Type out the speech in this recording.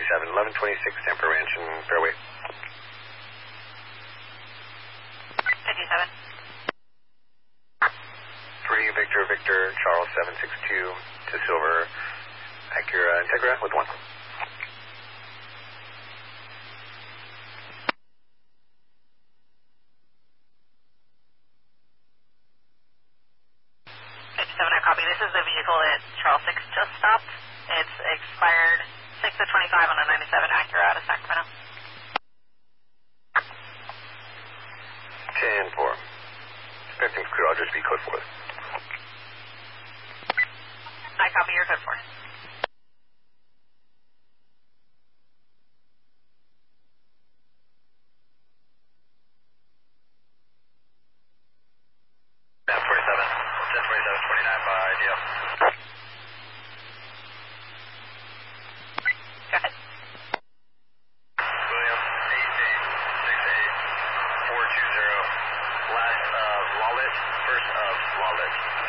1126 Tampa Ranch and Fairway. 57. 3 Victor Victor Charles 762 to Silver Acura Integra with 1. I copy. This is the vehicle that Charles 6 just stopped. It's expired 6 of 25 on a 97 Acura out of Sacramento. 10-4. Expecting crew, I'll just be code 4. I copy your code 4. Last of Lawless, first of Lawless.